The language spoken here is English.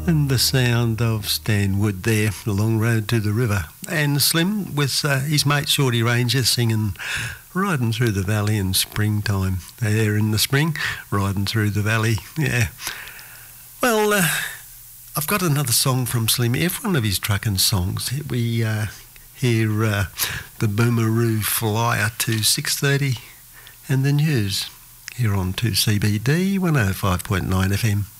And the sound of Stan Wood there, The Long Road to the River. And Slim with his mate Shorty Ranger singing Riding Through the Valley in Springtime. There in the spring, riding through the valley, yeah. Well, I've got another song from Slim. Every one of his trucking songs, we hear the Boomeroo Flyer to 6:30 and the news here on 2CBD 105.9 FM.